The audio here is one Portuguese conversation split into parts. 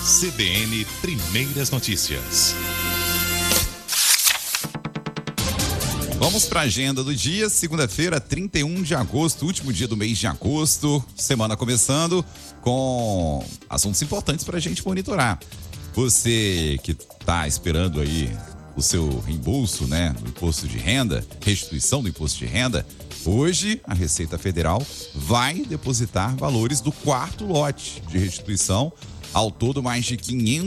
CBN Primeiras Notícias. Vamos para a agenda do dia, segunda-feira, 31 de agosto, último dia do mês de agosto, semana começando com assuntos importantes para a gente monitorar. Você que está esperando aí o seu reembolso, né, do imposto de renda, restituição do imposto de renda, hoje a Receita Federal vai depositar valores do quarto lote de restituição. Ao todo, mais de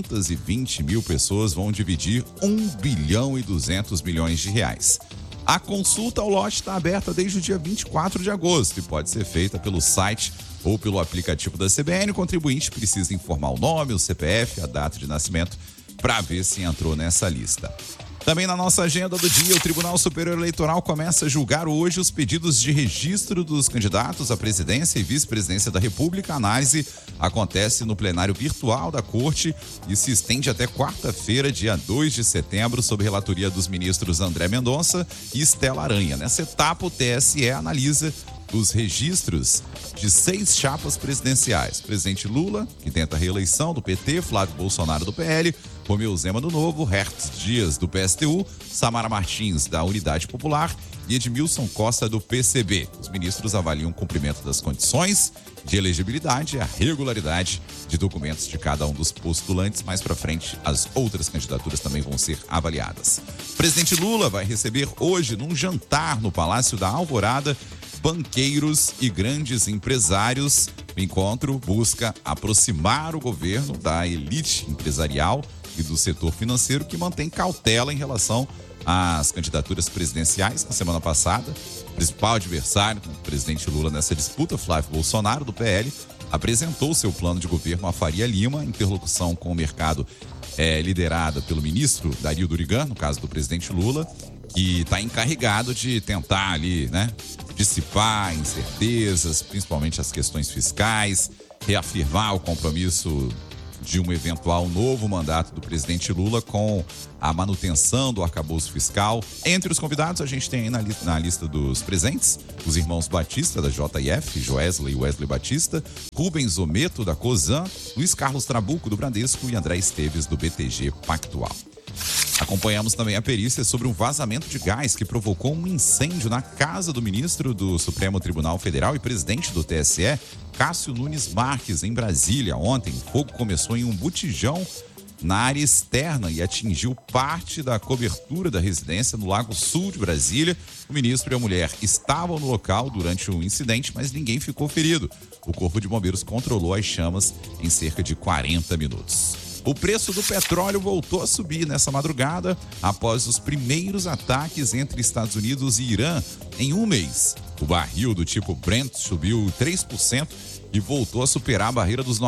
520 mil pessoas vão dividir 1 bilhão e 200 milhões de reais. A consulta ao lote está aberta desde o dia 24 de agosto e pode ser feita pelo site ou pelo aplicativo da CBN. O contribuinte precisa informar o nome, o CPF, a data de nascimento para ver se entrou nessa lista. Também na nossa agenda do dia, o Tribunal Superior Eleitoral começa a julgar hoje os pedidos de registro dos candidatos à presidência e vice-presidência da República. A análise acontece no plenário virtual da Corte e se estende até quarta-feira, dia 2 de setembro, sob relatoria dos ministros André Mendonça e Estela Aranha. Nessa etapa, o TSE analisa os registros de 6 chapas presidenciais. Presidente Lula, que tenta a reeleição, do PT, Flávio Bolsonaro, do PL, Romeu Zema, do Novo, Hertz Dias, do PSTU, Samara Martins, da Unidade Popular e Edmilson Costa, do PCB. Os ministros avaliam o cumprimento das condições de elegibilidade e a regularidade de documentos de cada um dos postulantes. Mais para frente, as outras candidaturas também vão ser avaliadas. O presidente Lula vai receber hoje, num jantar no Palácio da Alvorada, banqueiros e grandes empresários. O encontro busca aproximar o governo da elite empresarial e do setor financeiro, que mantém cautela em relação às candidaturas presidenciais. Na semana passada, o principal adversário do presidente Lula nessa disputa, Flávio Bolsonaro, do PL, apresentou seu plano de governo a Faria Lima. Interlocução com o mercado liderada pelo ministro Dario Durigan, no caso do presidente Lula, que está encarregado de tentar ali, né, dissipar incertezas, principalmente as questões fiscais, reafirmar o compromisso de um eventual novo mandato do presidente Lula com a manutenção do arcabouço fiscal. Entre os convidados, a gente tem aí na lista dos presentes os irmãos Batista, da JF, Joesley e Wesley Batista, Rubens Ometo, da Cosan, Luiz Carlos Trabuco, do Bradesco, e André Esteves, do BTG Pactual. Acompanhamos também a perícia sobre um vazamento de gás que provocou um incêndio na casa do ministro do Supremo Tribunal Federal e presidente do TSE, Cássio Nunes Marques, em Brasília. Ontem, o fogo começou em um botijão na área externa e atingiu parte da cobertura da residência no Lago Sul de Brasília. O ministro e a mulher estavam no local durante o incidente, mas ninguém ficou ferido. O Corpo de Bombeiros controlou as chamas em cerca de 40 minutos. O preço do petróleo voltou a subir nessa madrugada após os primeiros ataques entre Estados Unidos e Irã em um mês. O barril do tipo Brent subiu 3% e voltou a superar a barreira dos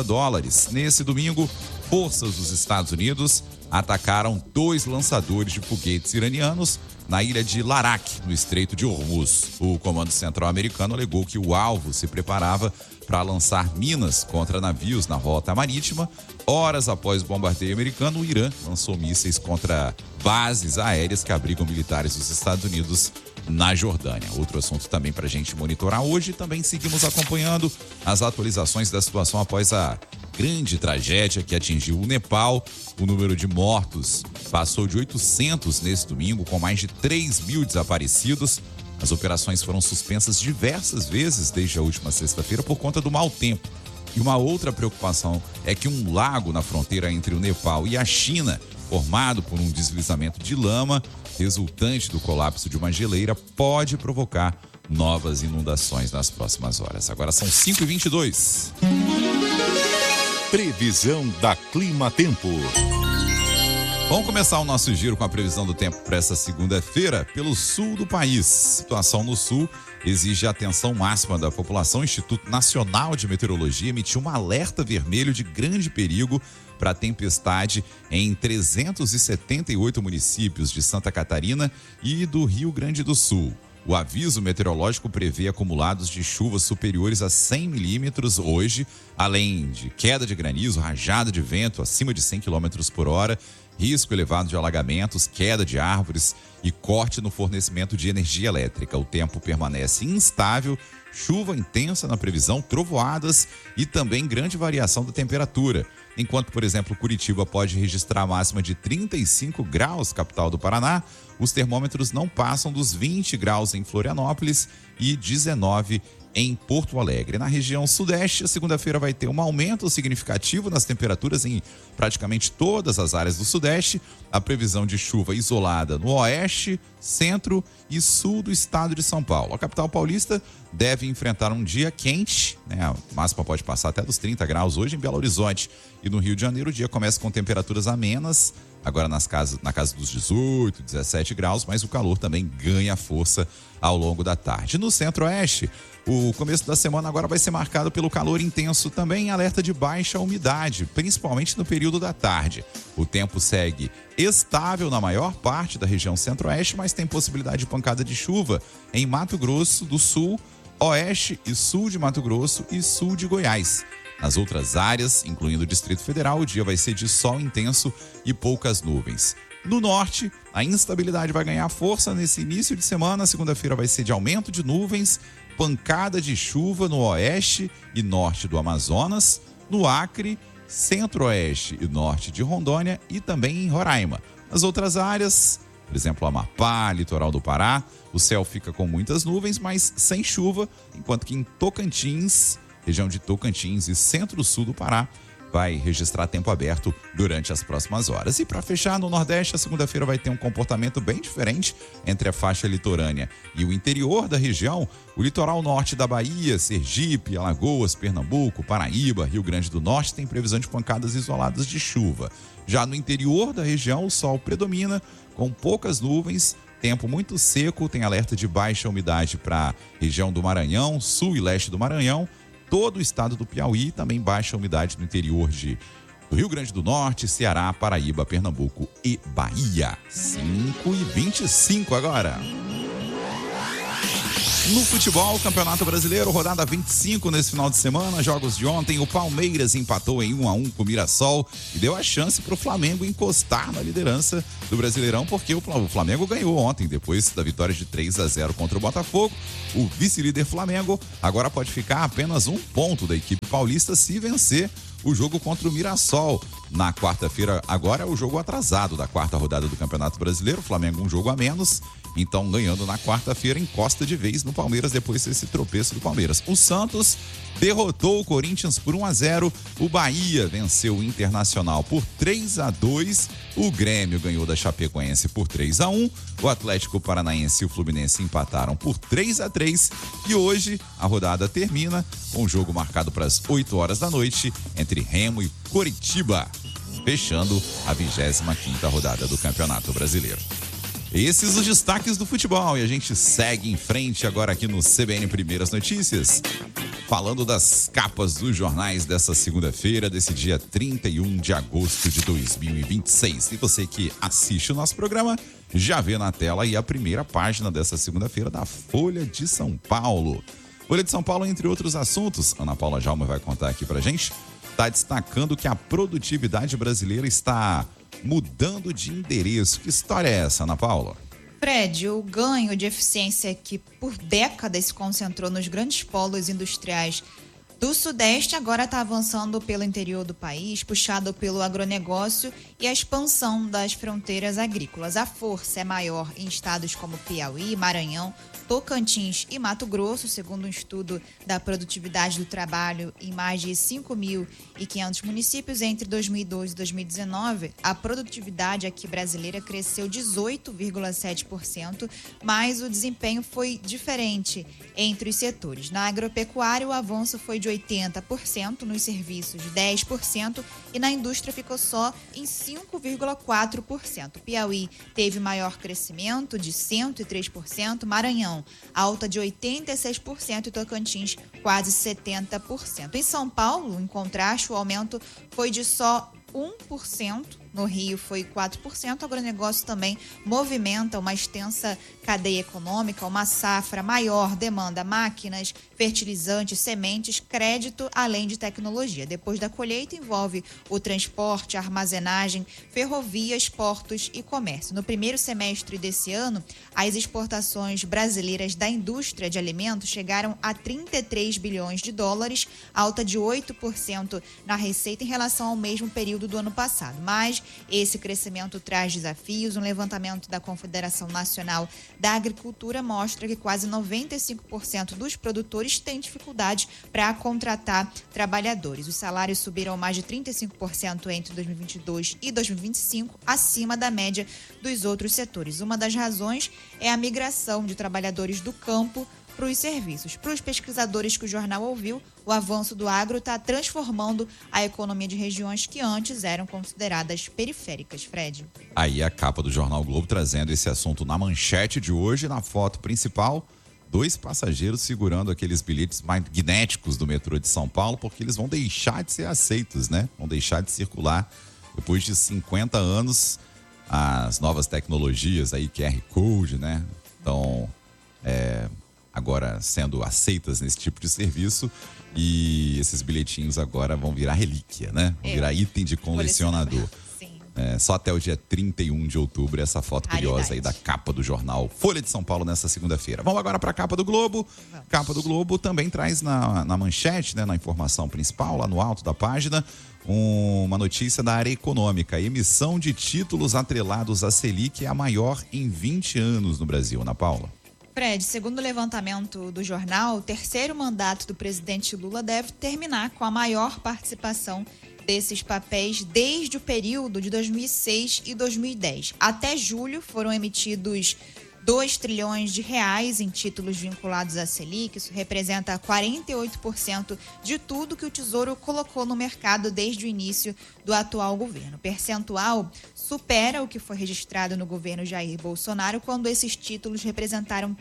$90. Nesse domingo, forças dos Estados Unidos atacaram 2 lançadores de foguetes iranianos na ilha de Larak, no Estreito de Hormuz. O Comando Central americano alegou que o alvo se preparava para lançar minas contra navios na rota marítima. Horas após o bombardeio americano, o Irã lançou mísseis contra bases aéreas que abrigam militares dos Estados Unidos na Jordânia. Outro assunto também para a gente monitorar hoje. Também seguimos acompanhando as atualizações da situação após a grande tragédia que atingiu o Nepal. O número de mortos passou de 800 nesse domingo, com mais de 3 mil desaparecidos. As operações foram suspensas diversas vezes desde a última sexta-feira por conta do mau tempo. E uma outra preocupação é que um lago na fronteira entre o Nepal e a China, formado por um deslizamento de lama resultante do colapso de uma geleira, pode provocar novas inundações nas próximas horas. Agora são 5h22. Previsão da Clima Tempo. Vamos começar o nosso giro com a previsão do tempo para essa segunda-feira pelo sul do país. Situação no sul exige a atenção máxima da população. O Instituto Nacional de Meteorologia emitiu um alerta vermelho de grande perigo para tempestade em 378 municípios de Santa Catarina e do Rio Grande do Sul. O aviso meteorológico prevê acumulados de chuvas superiores a 100 milímetros hoje, além de queda de granizo, rajada de vento acima de 100 km por hora, risco elevado de alagamentos, queda de árvores e corte no fornecimento de energia elétrica. O tempo permanece instável, chuva intensa na previsão, trovoadas e também grande variação da temperatura. Enquanto, por exemplo, Curitiba pode registrar a máxima de 35 graus, capital do Paraná, os termômetros não passam dos 20 graus em Florianópolis e 19 em Porto Alegre. Na região sudeste, a segunda-feira vai ter um aumento significativo nas temperaturas em praticamente todas as áreas do sudeste. A previsão de chuva isolada no oeste, centro e sul do estado de São Paulo. A capital paulista deve enfrentar um dia quente, né? A máxima pode passar até dos 30 graus hoje em Belo Horizonte. E no Rio de Janeiro o dia começa com temperaturas amenas, agora na casa dos 18, 17 graus, mas o calor também ganha força ao longo da tarde. No centro-oeste, o começo da semana agora vai ser marcado pelo calor intenso, também em alerta de baixa umidade, principalmente no período da tarde. O tempo segue estável na maior parte da região centro-oeste, mas tem possibilidade de pancada de chuva em Mato Grosso do Sul, oeste e sul de Mato Grosso e sul de Goiás. Nas outras áreas, incluindo o Distrito Federal, o dia vai ser de sol intenso e poucas nuvens. No norte, a instabilidade vai ganhar força nesse início de semana. Segunda-feira vai ser de aumento de nuvens, pancada de chuva no oeste e norte do Amazonas, no Acre, centro-oeste e norte de Rondônia e também em Roraima. Nas outras áreas, por exemplo, Amapá, litoral do Pará, o céu fica com muitas nuvens, mas sem chuva, enquanto que em Tocantins, região de Tocantins e centro-sul do Pará, vai registrar tempo aberto durante as próximas horas. E para fechar, no Nordeste, a segunda-feira vai ter um comportamento bem diferente entre a faixa litorânea e o interior da região. O litoral norte da Bahia, Sergipe, Alagoas, Pernambuco, Paraíba, Rio Grande do Norte tem previsão de pancadas isoladas de chuva. Já no interior da região, o sol predomina com poucas nuvens, tempo muito seco, tem alerta de baixa umidade para a região do Maranhão, sul e leste do Maranhão, todo o estado do Piauí, também baixa umidade no interior do Rio Grande do Norte, Ceará, Paraíba, Pernambuco e Bahia. 5h25 agora. No futebol, Campeonato Brasileiro, rodada 25 nesse final de semana, jogos de ontem, o Palmeiras empatou em 1-1 com o Mirassol e deu a chance para o Flamengo encostar na liderança do Brasileirão, porque o Flamengo ganhou ontem, depois da vitória de 3-0 contra o Botafogo. O vice-líder Flamengo agora pode ficar a apenas um ponto da equipe paulista se vencer o jogo contra o Mirassol. Na quarta-feira, agora é o jogo atrasado da quarta rodada do Campeonato Brasileiro, o Flamengo um jogo a menos. Então, ganhando na quarta-feira, encosta de vez no Palmeiras depois desse tropeço do Palmeiras. O Santos derrotou o Corinthians por 1-0. O Bahia venceu o Internacional por 3-2. O Grêmio ganhou da Chapecoense por 3-1. O Atlético Paranaense e o Fluminense empataram por 3-3. E hoje a rodada termina com um jogo marcado para as 8 horas da noite entre Remo e Coritiba, fechando a 25ª rodada do Campeonato Brasileiro. Esses os destaques do futebol e a gente segue em frente agora aqui no CBN Primeiras Notícias, falando das capas dos jornais dessa segunda-feira, desse dia 31 de agosto de 2026. E você que assiste o nosso programa já vê na tela aí a primeira página dessa segunda-feira da Folha de São Paulo. Folha de São Paulo, entre outros assuntos, Ana Paula Jalma vai contar aqui pra gente, está destacando que a produtividade brasileira está mudando de endereço. Que história é essa, Ana Paula? Fred, o ganho de eficiência que por décadas se concentrou nos grandes polos industriais do Sudeste agora está avançando pelo interior do país, puxado pelo agronegócio e a expansão das fronteiras agrícolas. A força é maior em estados como Piauí, Maranhão, Tocantins e Mato Grosso, segundo um estudo da produtividade do trabalho em mais de 5.500 municípios. Entre 2012 e 2019, a produtividade aqui brasileira cresceu 18,7%, mas o desempenho foi diferente entre os setores. Na agropecuária, o avanço foi de 80%, nos serviços 10% e na indústria ficou só em 5,4%. Piauí teve maior crescimento de 103%, Maranhão alta de 86% e Tocantins quase 70%. Em São Paulo, em contraste, o aumento foi de só 1%, no Rio foi 4%. O agronegócio também movimenta uma extensa cadeia econômica, uma safra maior, demanda máquinas, fertilizantes, sementes, crédito, além de tecnologia. Depois da colheita, envolve o transporte, a armazenagem, ferrovias, portos e comércio. No primeiro semestre desse ano, as exportações brasileiras da indústria de alimentos chegaram a 33 bilhões de dólares, alta de 8% na receita em relação ao mesmo período do ano passado. Mas esse crescimento traz desafios. Um levantamento da Confederação Nacional da Agricultura mostra que quase 95% dos produtores têm dificuldade para contratar trabalhadores. Os salários subiram mais de 35% entre 2022 e 2025, acima da média dos outros setores. Uma das razões é a migração de trabalhadores do campo para os serviços. Para os pesquisadores que o jornal ouviu, o avanço do agro está transformando a economia de regiões que antes eram consideradas periféricas. Fred. Aí a capa do Jornal Globo trazendo esse assunto na manchete de hoje. Na foto principal, 2 passageiros segurando aqueles bilhetes magnéticos do metrô de São Paulo, porque eles vão deixar de ser aceitos, né? Vão deixar de circular depois de 50 anos. As novas tecnologias aí, QR Code, né? Então, agora sendo aceitas nesse tipo de serviço, e esses bilhetinhos agora vão virar relíquia, né? Vão virar item de colecionador. Sim. Só até o dia 31 de outubro, essa foto curiosa aí da capa do jornal Folha de São Paulo nessa segunda-feira. Vamos agora para a capa do Globo. Vamos. Capa do Globo também traz na manchete, né, na informação principal, lá no alto da página, uma notícia da área econômica. A emissão de títulos atrelados à Selic é a maior em 20 anos no Brasil. Ana Paula. Fred, segundo o levantamento do jornal, o terceiro mandato do presidente Lula deve terminar com a maior participação desses papéis desde o período de 2006 e 2010. Até julho foram emitidos 2 trilhões de reais em títulos vinculados à Selic. Isso representa 48% de tudo que o Tesouro colocou no mercado desde o início do atual governo. O percentual supera o que foi registrado no governo Jair Bolsonaro, quando esses títulos representaram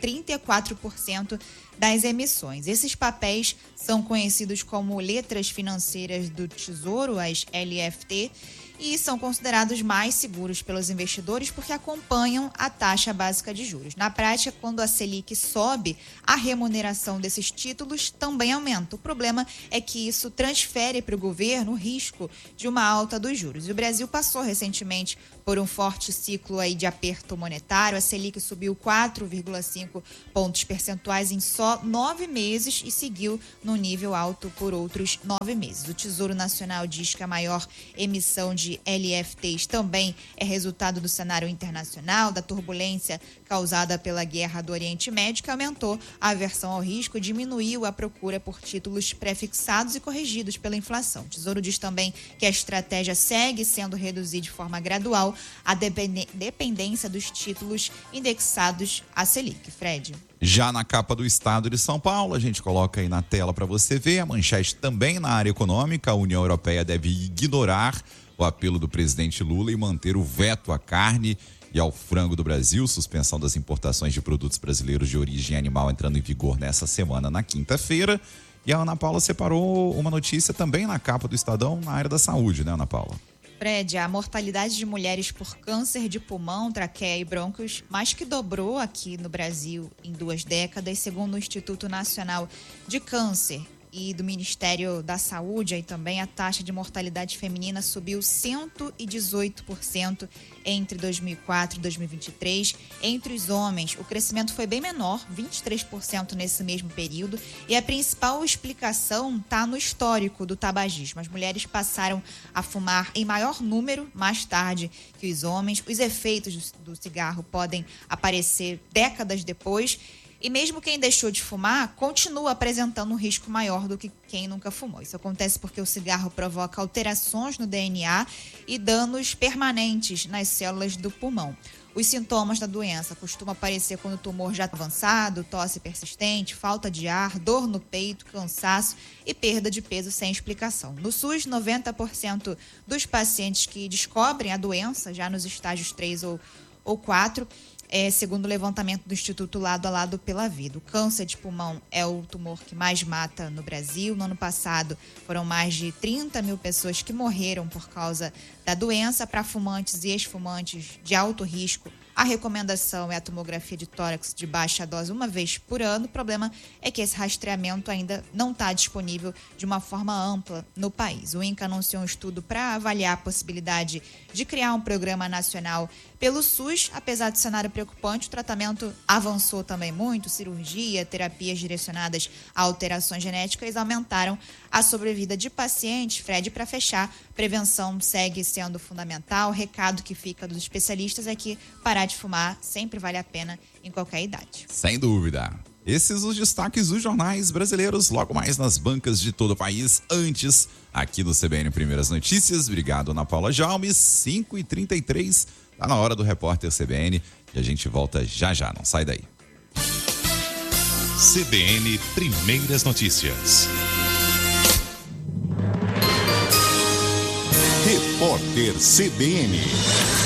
34% das emissões. Esses papéis são conhecidos como letras financeiras do Tesouro, as LFT, e são considerados mais seguros pelos investidores porque acompanham a taxa básica de juros. Na prática, quando a Selic sobe, a remuneração desses títulos também aumenta. O problema é que isso transfere para o governo o risco de uma alta dos juros. E o Brasil passou recentemente por um forte ciclo aí de aperto monetário. A Selic subiu 4,5 pontos percentuais em só 9 meses e seguiu no nível alto por outros 9 meses. O Tesouro Nacional diz que a maior emissão de LFTs também é resultado do cenário internacional, da turbulência causada pela guerra do Oriente Médio, que aumentou a aversão ao risco e diminuiu a procura por títulos prefixados e corrigidos pela inflação. O Tesouro diz também que a estratégia segue sendo reduzir de forma gradual a dependência dos títulos indexados à Selic. Fred. Já na capa do Estado de São Paulo, a gente coloca aí na tela para você ver a manchete também na área econômica. A União Europeia deve ignorar o apelo do presidente Lula e manter o veto à carne e ao frango do Brasil. Suspensão das importações de produtos brasileiros de origem animal entrando em vigor nessa semana, na quinta-feira. E a Ana Paula separou uma notícia também na capa do Estadão na área da saúde, né, Ana Paula? Fred, a mortalidade de mulheres por câncer de pulmão, traqueia e brônquios mais que dobrou aqui no Brasil em 2 décadas, segundo o Instituto Nacional de Câncer e do Ministério da Saúde. Aí também a taxa de mortalidade feminina subiu 118% entre 2004 e 2023. Entre os homens, o crescimento foi bem menor, 23% nesse mesmo período. E a principal explicação está no histórico do tabagismo. As mulheres passaram a fumar em maior número mais tarde que os homens. Os efeitos do cigarro podem aparecer décadas depois. E mesmo quem deixou de fumar continua apresentando um risco maior do que quem nunca fumou. Isso acontece porque o cigarro provoca alterações no DNA e danos permanentes nas células do pulmão. Os sintomas da doença costumam aparecer quando o tumor já está avançado, tosse persistente, falta de ar, dor no peito, cansaço e perda de peso sem explicação. No SUS, 90% dos pacientes que descobrem a doença, já nos estágios 3 ou 4, segundo o levantamento do Instituto Lado a Lado pela Vida. O câncer de pulmão é o tumor que mais mata no Brasil. No ano passado, foram mais de 30 mil pessoas que morreram por causa da doença. Para fumantes e ex-fumantes de alto risco, a recomendação é a tomografia de tórax de baixa dose uma vez por ano. O problema é que esse rastreamento ainda não está disponível de uma forma ampla no país. O INCA anunciou um estudo para avaliar a possibilidade de criar um programa nacional pelo SUS. Apesar do cenário preocupante, o tratamento avançou também muito. Cirurgia, terapias direcionadas a alterações genéticas aumentaram a sobrevida de pacientes. Fred, para fechar, prevenção segue sendo fundamental. O recado que fica dos especialistas é que parar de fumar sempre vale a pena em qualquer idade. Sem dúvida. Esses os destaques dos jornais brasileiros, logo mais nas bancas de todo o país, antes aqui no CBN Primeiras Notícias. Obrigado, Ana Paula Jalmes, 5h33, tá na hora do Repórter CBN e a gente volta já já, não sai daí. CBN Primeiras Notícias. Repórter CBN.